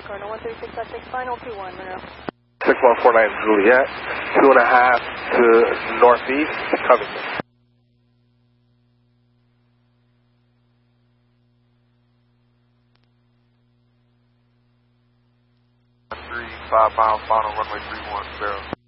Cardinal 136.6, final 21, Monroe. 6149 Juliet, 2.5 to northeast, Covington. 5 miles, final runway 31, Sparrow.